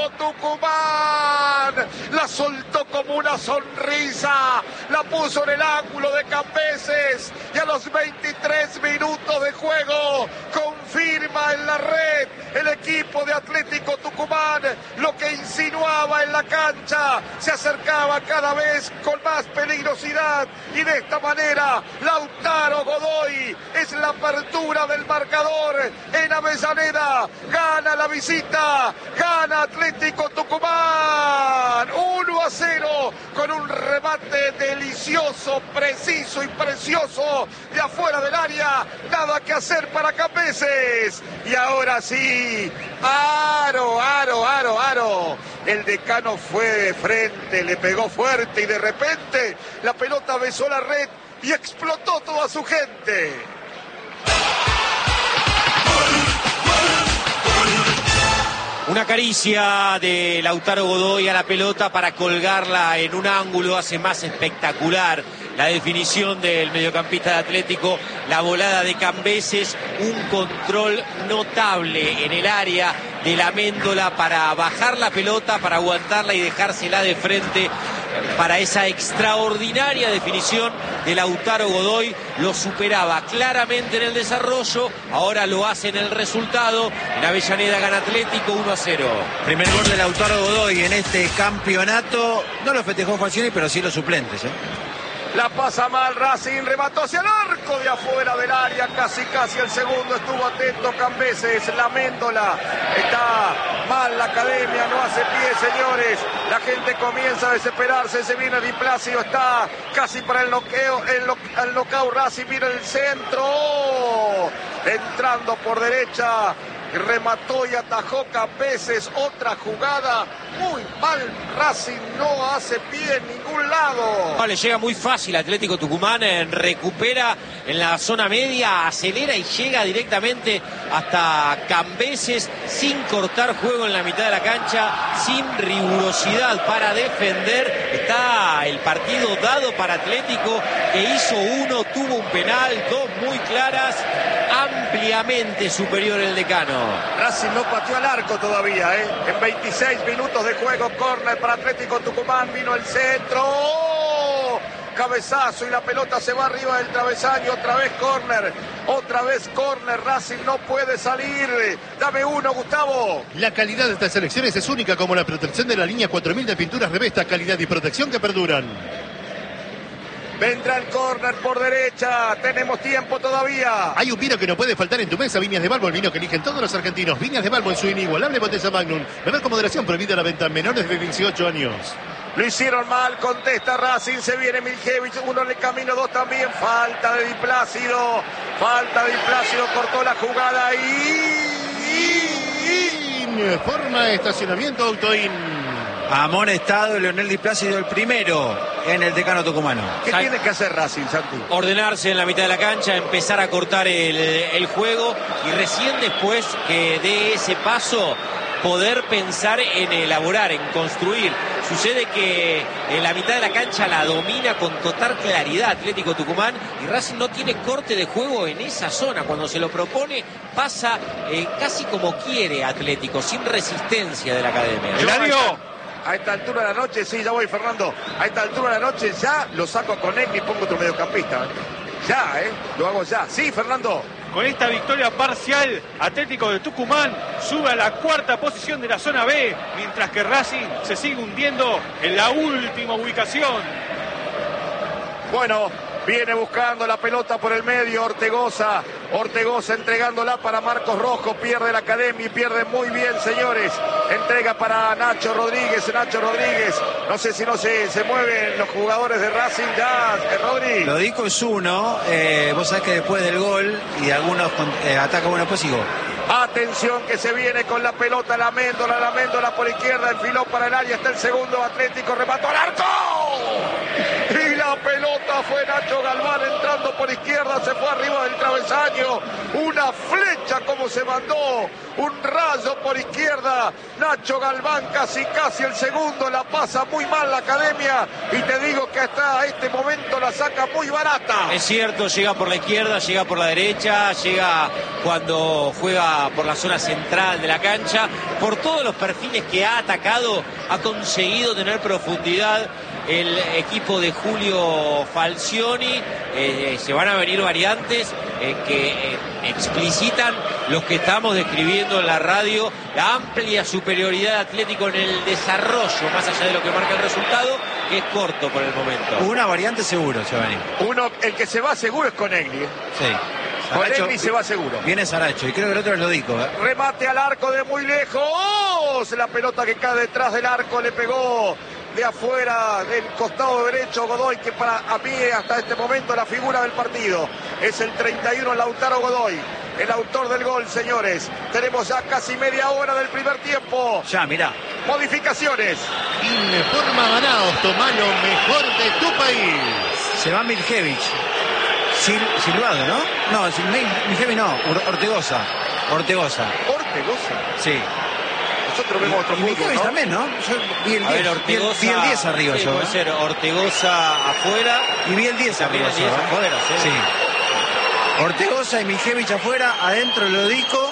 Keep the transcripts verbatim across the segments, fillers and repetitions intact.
Atlético Tucumán. La soltó como una sonrisa, la puso en el ángulo de Cambeses y a los veintitrés minutos de juego confirma en la red el equipo de Atlético Tucumán lo que insinuaba en la cancha. Se acercaba cada vez con más peligrosidad y de esta manera Lautaro Godoy es la apertura del marcador en Avellaneda. Gana la visita, gana Atlético Tucumán uno a cero con un remate delicioso, preciso y precioso de afuera del área. Nada que hacer para Cambeses. Y ahora sí, aro, aro, aro, aro. El Decano fue de frente, le pegó fuerte y de repente la pelota besó la red y explotó toda su gente. Una caricia de Lautaro Godoy a la pelota para colgarla en un ángulo hace más espectacular la definición del mediocampista de Atlético, la volada de Cambeses, un control notable en el área de la Amendola para bajar la pelota, para aguantarla y dejársela de frente para esa extraordinaria definición de Lautaro Godoy. Lo superaba claramente en el desarrollo, ahora lo hace en el resultado. En Avellaneda gana Atlético uno a cero. Primer gol de Lautaro Godoy en este campeonato. No lo festejó Falcioni, pero sí los suplentes, ¿eh? La pasa mal Racing, remató hacia el arco de afuera del área, casi casi el segundo, estuvo atento Cambeses, la Amendola, está mal la academia, no hace pie, señores, la gente comienza a desesperarse, se viene Di Plácido, está casi para el noqueo, el, no, el knockout Racing, mira el centro, entrando por derecha, remató y atajó Cambeses, otra jugada, muy mal Racing, no hace pie en ningún lado. No, le llega muy fácil Atlético Tucumán, eh, recupera en la zona media, acelera y llega directamente hasta Cambeses sin cortar juego en la mitad de la cancha, sin rigurosidad para defender. Está el partido dado para Atlético, que hizo uno, tuvo un penal, dos muy claras, ampliamente superior el Decano. Racing no pateó al arco todavía, ¿eh? En veintiséis minutos de juego, córner para Atlético Tucumán, vino el centro, ¡oh! Cabezazo y la pelota se va arriba del travesaño, otra vez córner, otra vez córner, Racing no puede salir, dame uno, Gustavo. La calidad de estas selecciones es única, como la protección de la línea cuatro mil de pinturas Revesta, calidad y protección que perduran. Vendrá el córner por derecha, tenemos tiempo todavía. Hay un vino que no puede faltar en tu mesa, Viñas de Balbo, el vino que eligen todos los argentinos. Viñas de Balbo en su inigualable botella Magnum. Beber con moderación, prohibida la venta a menores de dieciocho años. Lo hicieron mal, contesta Racing, se viene Miljevich, uno en el camino, dos también, falta de Di Plácido, falta de Di Plácido, cortó la jugada y... Forma estacionamiento Autoin. Amonestado Leonel Di Plácido, el primero en el Decano tucumano. ¿Qué Sal... tiene que hacer Racing, Santi? Ordenarse en la mitad de la cancha, empezar a cortar el, el juego y recién después que dé ese paso poder pensar en elaborar, en construir. Sucede que en la mitad de la cancha la domina con total claridad Atlético Tucumán y Racing no tiene corte de juego en esa zona. Cuando se lo propone pasa eh, casi como quiere Atlético, sin resistencia de la academia. ¡Eladio! A esta altura de la noche, sí, ya voy, Fernando. A esta altura de la noche ya lo saco a Conegui y pongo otro mediocampista. Ya, ¿eh? Lo hago ya. Sí, Fernando. Con esta victoria parcial, Atlético de Tucumán sube a la cuarta posición de la zona B, mientras que Racing se sigue hundiendo en la última ubicación. Bueno, viene buscando la pelota por el medio Ortegoza. Ortegoza entregándola para Marcos Rojo. Pierde la academia y pierde muy bien, señores. Entrega para Nacho Rodríguez. Nacho Rodríguez. No sé si no se, se mueven los jugadores de Racing ya, eh, Rodríguez. Lo dijo es uno. Eh, vos sabés que después del gol y algunos eh, atacan uno después y gol. Atención que se viene con la pelota la Amendola, la Amendola por izquierda, enfiló para el área, está el segundo Atlético, remató al arco. Y la pelota fue Nacho Galván entrando por izquierda, se fue arriba del travesaño, una flecha como se mandó, un rayo por izquierda, Nacho Galván casi casi el segundo, la pasa muy mal la Academia y te digo que hasta este momento la saca muy barata. Es cierto, llega por la izquierda, llega por la derecha, llega cuando juega por la zona central de la cancha, por todos los perfiles que ha atacado, ha conseguido tener profundidad el equipo de Julio Falcioni. Eh, se van a venir variantes eh, que eh, explicitan los que estamos describiendo en la radio, la amplia superioridad de Atlético en el desarrollo, más allá de lo que marca el resultado, que es corto por el momento. Una variante seguro se va a venir. Uno, el que se va seguro es Conegli. Sí. Conegli se va seguro. Viene Saracho y creo que el otro es Lodico. ¿eh? Remate al arco de muy lejos. La pelota que cae detrás del arco le pegó de afuera del costado derecho Godoy, que para a mí hasta este momento la figura del partido. Es el treinta y uno Lautaro Godoy, el autor del gol, señores. Tenemos ya casi media hora del primer tiempo. Ya, mirá. Modificaciones. Informa Manaos, toma lo mejor de tu país. Se va Miljevic. Sil, Silvado, ¿no? No, Sil, Miljevic no, Ortegoza. Ortegoza. Ortegoza. Sí. Nosotros vemos otro fútbol, Miljevic ¿no? también, ¿no? Yo vi el A ver, diez, Ortegoza, vi el diez arriba sí, yo. puede ¿eh? ser Ortegoza afuera. Y vi el diez También arriba el diez yo, ¿eh? afuera, sí. Sí. Ortegoza y Miljevic afuera, adentro Lodico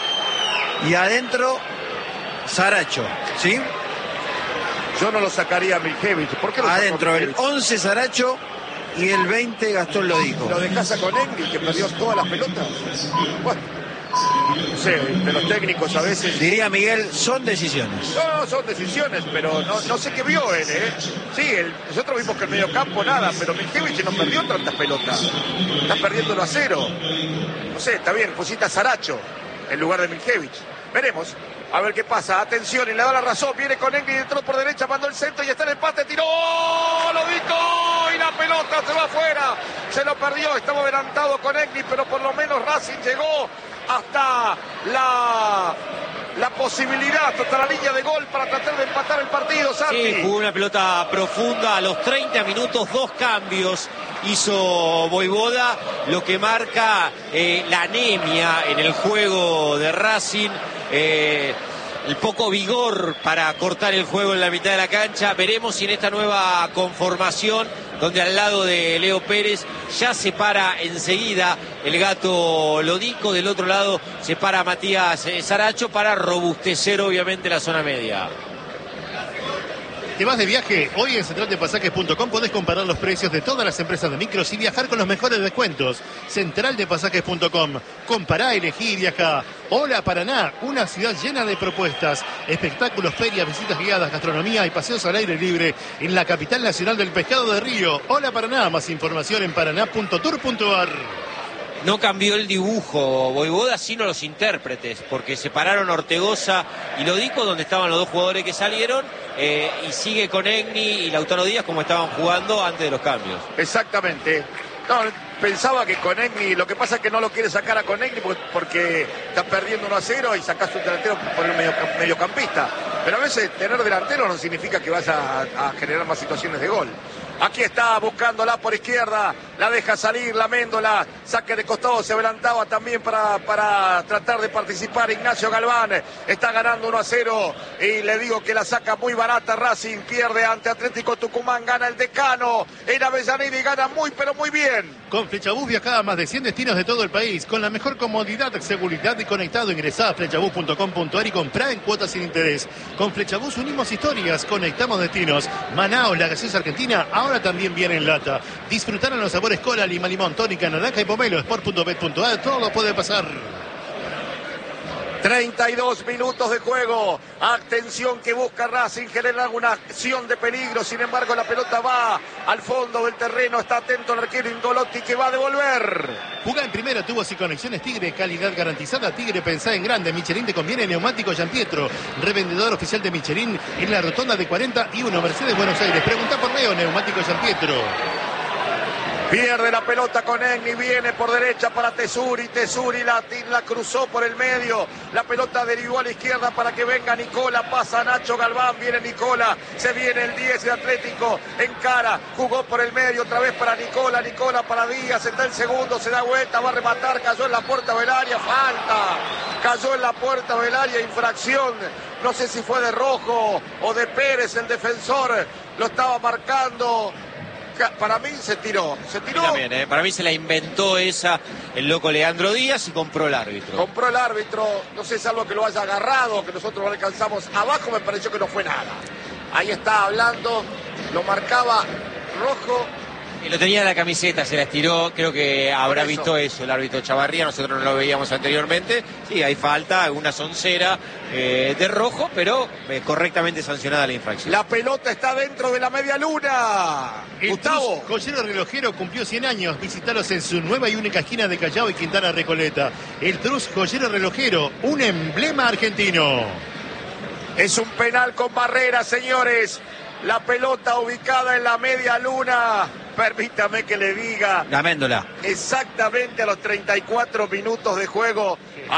y adentro Saracho, ¿sí? Yo no lo sacaría a Miljevic. ¿Por qué lo sacó Adentro el Miljevic? once Saracho y el veinte Gastón Lodico. Lo dejás a Conegli, que perdió todas las pelotas. Bueno, no sé, de los técnicos a veces... Diría Miguel, son decisiones. No, son decisiones, pero no, no sé qué vio él, ¿eh? Sí, el, nosotros vimos que el mediocampo nada, pero Miljevic no perdió tantas pelotas. Está perdiendo uno a cero. No sé, está bien, pusiste a Saracho en lugar de Miljevic. Veremos. A ver qué pasa. Atención, y le da la razón. Viene Conegli, entró por derecha, mandó el centro y está en empate. Tiró, lo dijo y la pelota se va afuera. Se lo perdió. Estaba adelantado Conegli, pero por lo menos Racing llegó hasta la, la posibilidad, hasta la línea de gol para tratar de empatar el partido. Santi. Sí, jugó una pelota profunda a los treinta minutos, dos cambios hizo Voivoda, lo que marca eh, la anemia en el juego de Racing. Eh, el poco vigor para cortar el juego en la mitad de la cancha. Veremos si en esta nueva conformación, donde al lado de Leo Pérez ya se para enseguida el gato Lodico, del otro lado se para Matías Saracho para robustecer obviamente la zona media. ¿Te vas de viaje? Hoy en central de pasajes punto com podés comparar los precios de todas las empresas de micros y viajar con los mejores descuentos. central de pasajes punto com. Compará, elegí y viajá. Hola Paraná, una ciudad llena de propuestas, espectáculos, ferias, visitas guiadas, gastronomía y paseos al aire libre en la capital nacional del pescado de Río. Hola Paraná, más información en paraná punto tour punto ar. No cambió el dibujo Voivoda, sino los intérpretes, porque separaron Ortegoza y Lodico, donde estaban los dos jugadores que salieron, eh, y sigue Conegli y Lautaro Díaz como estaban jugando antes de los cambios. Exactamente. No, pensaba que Conegli, lo que pasa es que no lo quiere sacar a Conegli porque, porque está perdiendo uno a cero y sacás un delantero por el medio, mediocampista. Pero a veces tener delantero no significa que vas a, a generar más situaciones de gol. Aquí está buscándola por izquierda, la deja salir, la Méndola, saque de costado, se adelantaba también para, para tratar de participar Ignacio Galván, está ganando uno a cero y le digo que la saca muy barata Racing, pierde ante Atlético Tucumán, gana el Decano en Avellaneda y gana muy pero muy bien. Con Flechabús viajá a más de cien destinos de todo el país, con la mejor comodidad, seguridad y conectado. Ingresá a flechabús punto com punto ar y comprá en cuotas sin interés. Con Flechabús unimos historias, conectamos destinos. Manaos, la gaseosa argentina, ahora también viene en lata. Disfrutaron los sabores cola, lima, limón, tónica, naranja y pomelo. sport punto bet punto ar, todo puede pasar. treinta y dos minutos de juego. Atención que busca Racing generar una acción de peligro. Sin embargo, la pelota va al fondo del terreno. Está atento el arquero Ingolotti que va a devolver. Jugá en primera, tubos y conexiones Tigre, calidad garantizada. Tigre, pensá en grande. Michelin te conviene. Neumático Gianpietro, revendedor oficial de Michelin en la rotonda de cuarenta y uno Mercedes, Buenos Aires. Pregunta por Leo, Neumático Gianpietro. Pierde la pelota con Egni, viene por derecha para Tesuri, Tesuri la, la cruzó por el medio, la pelota derivó a la izquierda para que venga Nicola, pasa Nacho Galván, viene Nicola, se viene el diez de Atlético, encara, jugó por el medio, otra vez para Nicola, Nicola para Díaz, está el segundo, se da vuelta, va a rematar, cayó en la puerta del área, falta, cayó en la puerta del área, infracción, no sé si fue de Rojo o de Pérez, el defensor, lo estaba marcando. Para mí se tiró, se tiró. También, ¿eh? Para mí se la inventó esa el loco Leandro Díaz y compró el árbitro. Compró el árbitro, no sé si es algo que lo haya agarrado, que nosotros lo alcanzamos abajo, me pareció que no fue nada. Ahí está hablando, lo marcaba Rojo. Y lo tenía en la camiseta, se la estiró, creo que habrá eso. visto eso el árbitro Chavarría, nosotros no lo veíamos anteriormente. Sí, hay falta, una soncera eh, de Rojo, pero eh, correctamente sancionada la infracción. La pelota está dentro de la media luna. El Gustavo. Joyero Relojero cumplió cien años. Visítalos en su nueva y única esquina de Callao y Quintana Recoleta. El Trus Joyero Relojero, un emblema argentino. Es un penal con barrera, señores. La pelota ubicada en la media luna. Permítame que le diga. La Méndola. Exactamente a los treinta y cuatro minutos de juego.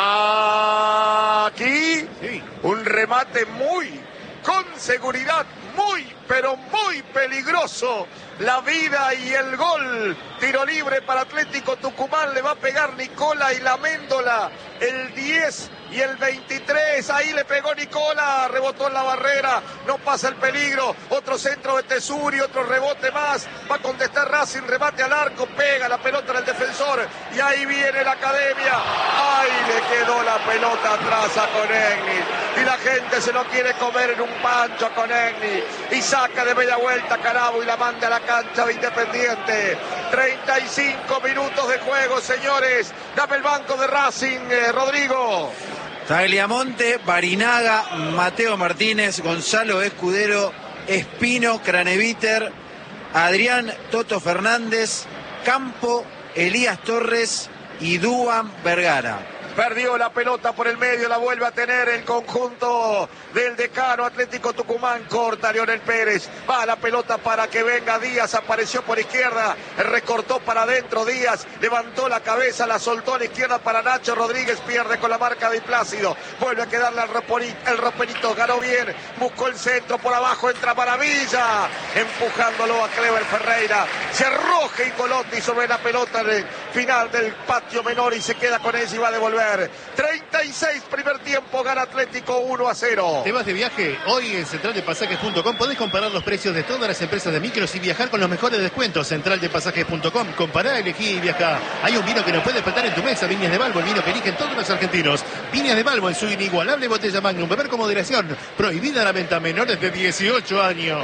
Aquí. Sí. Un remate muy, con seguridad, muy, pero muy peligroso. La vida y el gol. Tiro libre para Atlético Tucumán. Le va a pegar Nicola y la Méndola. El diez y el veintitrés. Ahí le pegó Nicola. Rebotó en la barrera. No pasa el peligro. Otro centro de Tesuri. Otro rebote más. Va a contestar Racing. Remate al arco. Pega la pelota en el defensor. Y ahí viene la academia. Ahí le quedó la pelota atrás a Conegni. Y la gente se lo quiere comer en un pancho a Conegni. Y saca de media vuelta Carabo y la manda a la cancha de Independiente. treinta y cinco minutos de juego, señores. Dame el banco de Racing, eh, Rodrigo. Tagliamonte, Barinaga, Mateo Martínez, Gonzalo Escudero, Espino, Craneviter, Adrián Toto Fernández, Campo, Elías Torres y Duan Vergara. Perdió la pelota por el medio, la vuelve a tener el conjunto del Decano Atlético Tucumán. Corta Leonel Pérez, va la pelota para que venga Díaz, apareció por izquierda, recortó para adentro Díaz, levantó la cabeza, la soltó a la izquierda para Nacho Rodríguez, pierde con la marca de Plácido, vuelve a quedarle al el Roperito, ganó bien, buscó el centro por abajo, entra Maravilla, empujándolo a Clever Ferreira, se arroja Ingolotti sobre la pelota en el final del patio menor y se queda con ella y va a devolver. treinta y seis primer tiempo, gana Atlético uno a cero. ¿Te vas de viaje? Hoy en central de pasajes punto com podés comparar los precios de todas las empresas de micros y viajar con los mejores descuentos. central de pasajes punto com, compará, elegí y viajá. Hay un vino que no puede faltar en tu mesa, Viñas de Balbo, el vino que eligen todos los argentinos. Viñas de Balbo en su inigualable botella Magnum, beber con moderación, prohibida la venta a menores de dieciocho años.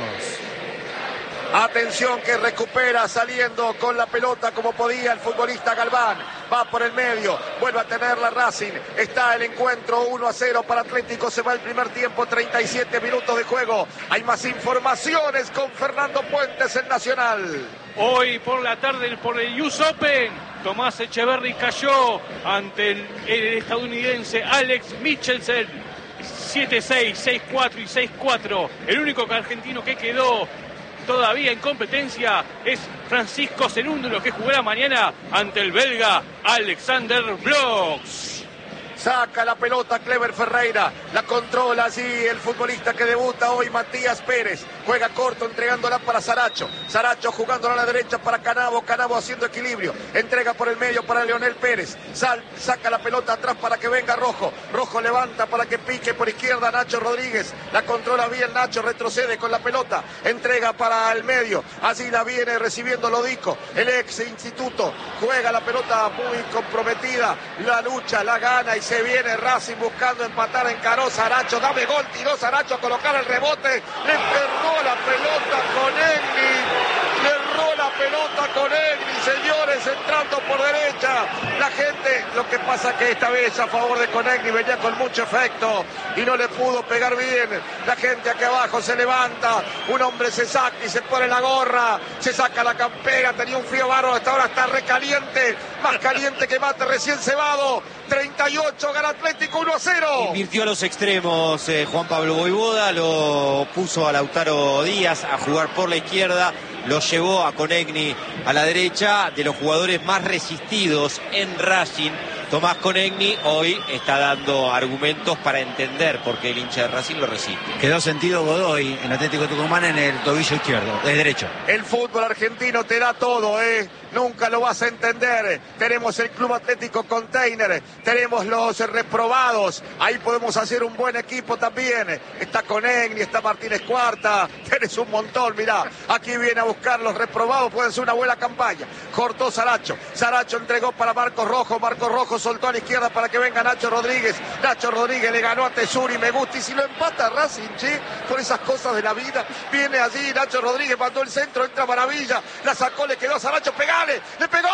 Atención que recupera saliendo con la pelota como podía el futbolista Galván. Va por el medio, vuelve a tenerla Racing. Está el encuentro uno a cero para Atlético. Se va el primer tiempo, treinta y siete minutos de juego. Hay más informaciones con Fernando Puentes en Nacional. Hoy por la tarde por el U S Open, Tomás Echeverry cayó ante el, el estadounidense Alex Michelsen. siete seis, seis cuatro y seis cuatro. El único argentino que quedó todavía en competencia es Francisco Cerúndulo, que jugará mañana ante el belga Alexander Bloch. Saca la pelota Clever Ferreira, la controla allí el futbolista que debuta hoy, Matías Pérez. Juega corto, entregándola para Saracho. Saracho jugándola a la derecha para Canavo. Canavo haciendo equilibrio. Entrega por el medio para Leonel Pérez. Sal, saca la pelota atrás para que venga Rojo. Rojo levanta para que pique por izquierda Nacho Rodríguez. La controla bien Nacho, retrocede con la pelota. Entrega para el medio. Allí la viene recibiendo Lodico, el ex instituto. Juega la pelota muy comprometida. La lucha, la gana y se viene Racing buscando empatar. Encaró Saracho, dame gol, tiró Saracho a colocar el rebote, le perdió la pelota con Egni, le erró la pelota con Egni, señores, entrando por derecha. La gente, lo que pasa que esta vez a favor de Conegni venía con mucho efecto y no le pudo pegar bien. La gente aquí abajo se levanta, un hombre se saca y se pone la gorra, se saca la campera, tenía un frío bárbaro, hasta ahora está recaliente, más caliente que mate recién cebado. treinta y ocho, gana Atlético uno a cero. Invirtió a los extremos eh, Juan Pablo Voivoda, lo puso a Lautaro Díaz a jugar por la izquierda, lo llevó a Conegni a la derecha. De los jugadores más resistidos en Racing, Tomás Conegni hoy está dando argumentos para entender por qué el hincha de Racing lo resiste. Quedó sentido Godoy en Atlético Tucumán en el tobillo izquierdo, es derecho. El fútbol argentino te da todo, ¿eh? Nunca lo vas a entender. Tenemos el Club Atlético Container, tenemos los reprobados. Ahí podemos hacer un buen equipo también. Está Conegni, está Martínez Cuarta. Tenés un montón, mirá. Aquí viene a buscar los reprobados, pueden ser una buena campaña. Cortó Saracho. Saracho entregó para Marcos Rojo. Marcos Rojo soltó a la izquierda para que venga Nacho Rodríguez. Nacho Rodríguez le ganó a Tesuri, me gusta. Y si lo empata Racing, che, por esas cosas de la vida, viene allí Nacho Rodríguez, mandó el centro, entra Maravilla, la sacó, le quedó a Saracho, pegale, le pegó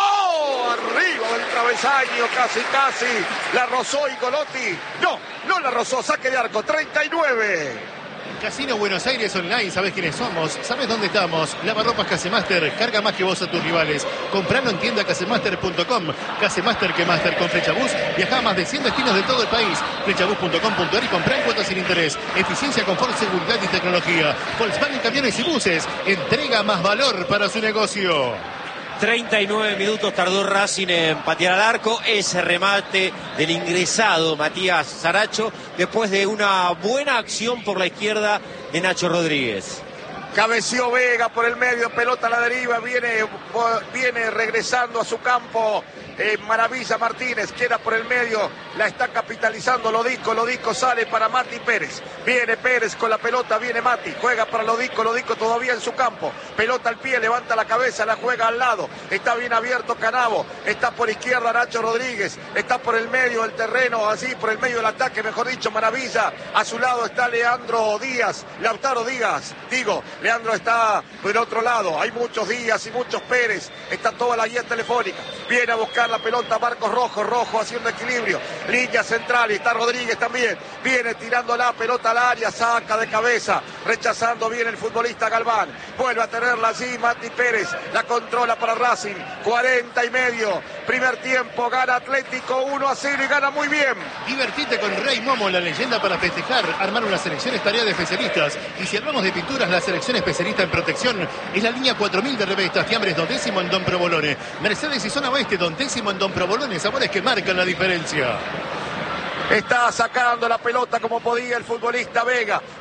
arriba del travesaño, casi, casi, la rozó y Golotti, no, no la rozó, saque de arco, treinta y nueve. Casino Buenos Aires Online, ¿sabés quiénes somos? ¿Sabés dónde estamos? Lavarropas Casemaster, carga más que vos a tus rivales. Compralo en tienda casemaster punto com. Casemaster que Master con Flechabús. Viajá a más de cien destinos de todo el país. Flechabús punto com punto ar y comprá en cuotas sin interés. Eficiencia, confort, seguridad y tecnología. Volkswagen Camiones y Buses. Entrega más valor para su negocio. treinta y nueve minutos tardó Racing en patear al arco. Ese remate del ingresado Matías Saracho después de una buena acción por la izquierda de Nacho Rodríguez. Cabeció Vega por el medio, pelota a la deriva, viene, viene regresando a su campo. Eh, Maravilla Martínez, queda por el medio, la está capitalizando Lodico, Lodico sale para Mati Pérez, viene Pérez con la pelota, viene Mati, juega para Lodico, Lodico todavía en su campo, pelota al pie, levanta la cabeza, la juega al lado, está bien abierto Canavo, está por izquierda Nacho Rodríguez, está por el medio del terreno, así por el medio del ataque, mejor dicho, Maravilla, a su lado está Leandro Díaz, Lautaro Díaz, digo, Leandro está por el otro lado, hay muchos Díaz y muchos Pérez, está toda la guía telefónica, viene a buscar la pelota Marcos Rojo, Rojo haciendo equilibrio, línea central y está Rodríguez también, viene tirando la pelota al área, saca de cabeza, rechazando bien el futbolista Galván, vuelve a tenerla allí Mati Pérez, la controla para Racing, cuarenta y medio, primer tiempo, gana Atlético uno a cero y gana muy bien. Divertite con Rey Momo, la leyenda para festejar, armar una selección es tarea de especialistas, y si hablamos de pinturas, la selección especialista en protección es la línea cuatro mil de revistas, fiambres Don Décimo en Don Provolone, Mercedes y Zona Oeste, Don Décimo en Don Provolone, sabores que marcan la diferencia. Está sacando la pelota como podía el futbolista Vega.